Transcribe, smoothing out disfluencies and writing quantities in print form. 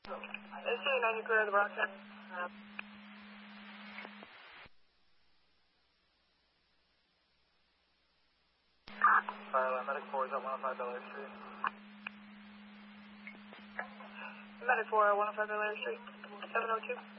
Is he 90 clear of the broadcast? Fire Medic 4 is at 105 Bel Air Street. Medic 4 at 105 Bel Air Street, 702.